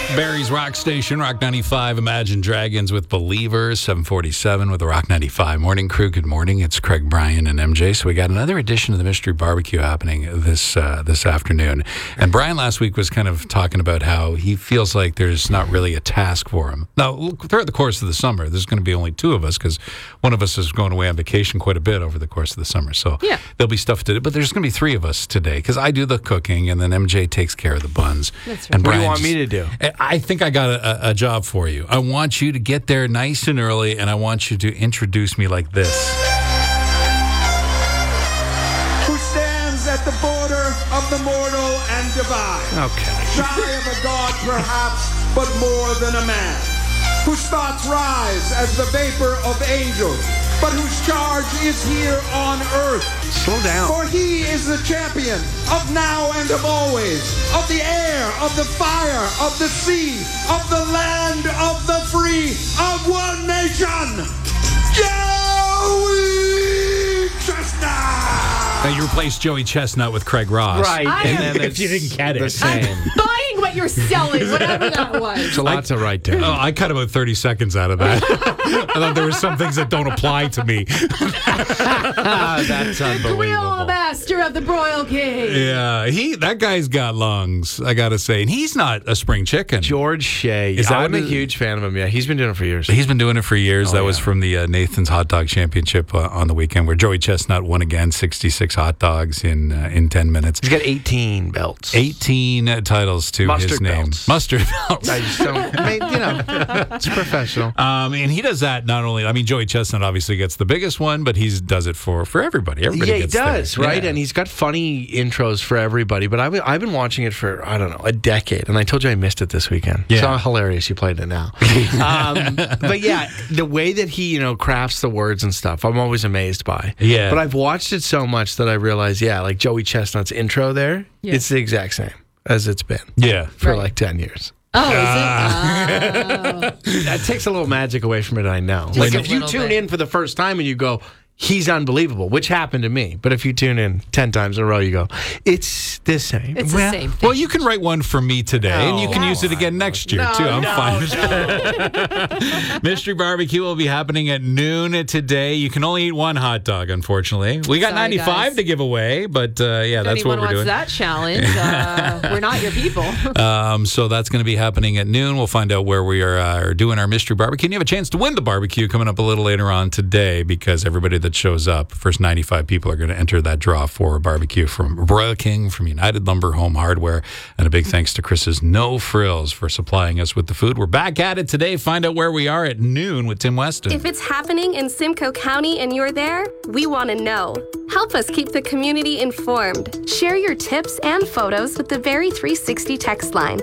Barry's Rock Station, Rock 95, Imagine Dragons with Believers, 747 with the Rock 95 Morning Crew. Good morning. It's Craig, Brian, and MJ. So we got another edition of the Mystery Barbecue happening this afternoon. And Brian last week was kind of talking about how he feels like there's not really a task for him. Now, throughout the course of the summer, there's going to be only two of us because one of us is going away on vacation quite a bit over the course of the summer. So there'll be stuff to do. But there's going to be three of us today because I do the cooking and then MJ takes care of the buns. That's right. And What do Brian you want me to do? I think I got a job for you. I want you to get there nice and early, and I want you to introduce me like this. Who stands at the border of the mortal and divine. Okay. Shy of a god perhaps, but more than a man. Whose thoughts rise as the vapor of angels, but whose charge is here on earth. Slow down. For he is the champion of now and of always, of the air, of the fire, of the sea, of the land, of the free, of one nation. Joey Chestnut! Now, you replaced Joey Chestnut with Craig Ross. Right. And then if you didn't get it. the same. Buying what you're selling, whatever that was. It's a lot to write down. Oh, I cut about 30 seconds out of that. I thought there were some things that don't apply to me. That's Real unbelievable. master of the broil king. Yeah, that guy's got lungs, I got to say. And he's not a spring chicken. George Shea. Is that I'm what a it- huge fan of him. Yeah, he's been doing it for years. He's been doing it for years. That was yeah. from the Nathan's Hot Dog Championship on the weekend, where Joey Chestnut won again, 66 hot dogs in 10 minutes. He's got 18 belts. 18 titles to his Mustard name. belts. Mustard belts. I just don't, it's professional. And he does that not only, Joey Chestnut obviously gets the biggest one, but he does it for everybody. Everybody Yeah, he gets does, theirs. right? Yeah. And he's got funny intros for everybody. But I've been watching it for, I don't know, a decade. And I told you I missed it this weekend. Yeah. So hilarious you played it now. But yeah, the way that he, crafts the words and stuff, I'm always amazed by. Yeah. But I've watched it so much that I realize, like Joey Chestnut's intro there, it's the exact same as it's been Yeah. for Right. like 10 years. Oh, is it? That takes a little magic away from it, I know. Like a if you little tune bit. in for the first time and you go, he's unbelievable, which happened to me. But if you tune in 10 times in a row, you go, it's the same. It's the same thing. Well, you can write one for me today, and you can use it again next year, too. I'm fine with that. Mystery Barbecue will be happening at noon today. You can only eat one hot dog, unfortunately. We got Sorry, 95 guys. to give away, but that's Anyone what we're wants doing. that challenge, we're not your people. So that's going to be happening at noon. We'll find out where we are doing our Mystery Barbecue. And you have a chance to win the barbecue coming up a little later on today, because everybody that shows up, first 95 people are going to enter that draw for a barbecue from Broil King, from United Lumber Home Hardware. And a big thanks to Chris's No Frills for supplying us with the food. We're back at it today. Find out where we are at noon with Tim Weston. If it's happening in Simcoe County and you're there, we want to know. Help us keep the community informed. Share your tips and photos with the Very 360 text line,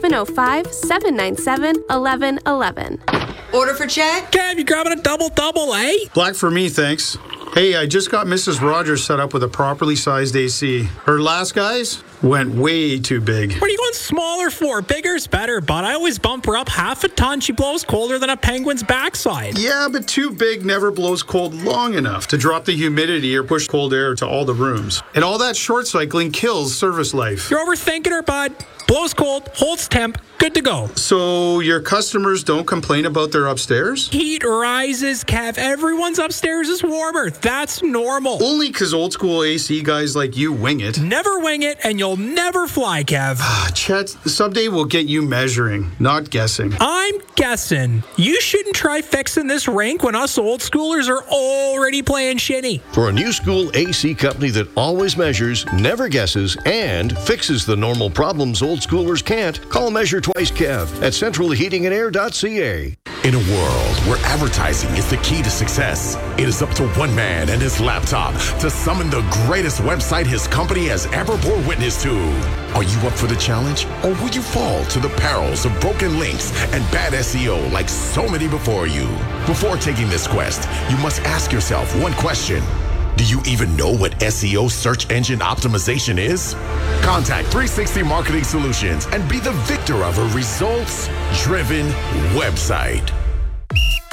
705-797-1111. Order for Chad? Kev, you grabbing a double, eh? Black for me, thanks. Hey, I just got Mrs. Rogers set up with a properly sized AC. Her last guys went way too big. What are you going smaller for? Bigger's better, but I always bump her up half a ton. She blows colder than a penguin's backside. Yeah, but too big never blows cold long enough to drop the humidity or push cold air to all the rooms. And all that short cycling kills service life. You're overthinking her, bud. Blows cold, holds temp, good to go. So your customers don't complain about their upstairs? Heat rises, Kev. Everyone's upstairs is warmer. That's normal. Only because old school AC guys like you wing it. Never wing it, and you'll never fly, Kev. Chet, someday we'll get you measuring, not guessing. I'm guessing you shouldn't try fixing this rink when us old schoolers are already playing shitty. For a new school AC company that always measures, never guesses, and fixes the normal problems old schoolers can't, call Measure Twice Kev at centralheatingandair.ca. In a world where advertising is the key to success, it is up to one man and his laptop to summon the greatest website his company has ever bore witness to. Are you up for the challenge, or will you fall to the perils of broken links and bad SEO like so many before you? Before taking this quest, you must ask yourself one question. Do you even know what SEO search engine optimization is? Contact 360 Marketing Solutions and be the victor of a results-driven website.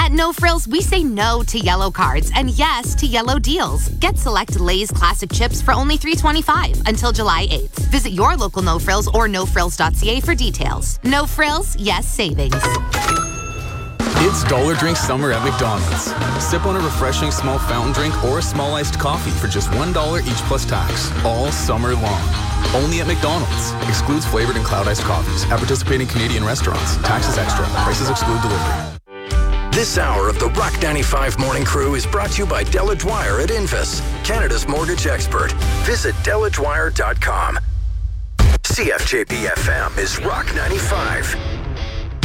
At No Frills, we say no to yellow cards and yes to yellow deals. Get select Lay's classic chips for only $3.25 until July 8th. Visit your local No Frills or nofrills.ca for details. No Frills, yes savings. It's Dollar Drink Summer at McDonald's. Sip on a refreshing small fountain drink or a small iced coffee for just $1 each plus tax, all summer long. Only at McDonald's. Excludes flavored and cloud iced coffees at participating Canadian restaurants. Taxes extra. Prices exclude delivery. This hour of the Rock 95 Morning Crew is brought to you by Della Dwyer at Invis, Canada's mortgage expert. Visit DellaDwyer.com. CFJP FM is Rock 95.